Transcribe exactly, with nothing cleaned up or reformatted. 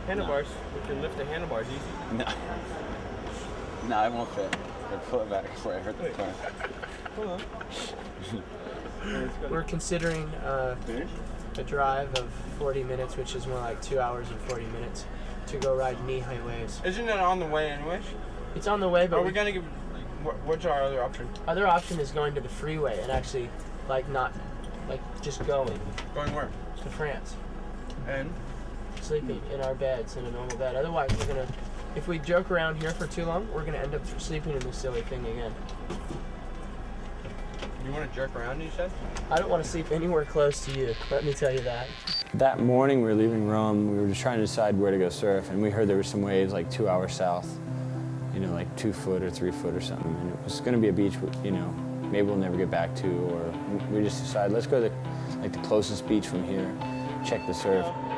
Handlebars. No. We can lift the handlebars easy. No. No, I won't fit. I'll pull it back before I hurt the car. Hold on. We're considering uh, a drive of forty minutes, which is more like two hours and forty minutes, to go ride knee-high waves. Isn't it on the way anyways? It's on the way, but are we, we gonna give? What's our other option? Other option is going to the freeway and actually, like, not, like, just going. Going where? To France. And? Sleeping in our beds in a normal bed. Otherwise, we're gonna, if we joke around here for too long, we're gonna end up sleeping in this silly thing again. You want to jerk around, you said? I don't want to sleep anywhere close to you. Let me tell you that. That morning we were leaving Rome, we were just trying to decide where to go surf, and we heard there were some waves like two hours south, you know, like two foot or three foot or something, and it was going to be a beach, you know, maybe we'll never get back to, or we just decided let's go to the, like the closest beach from here, check the surf.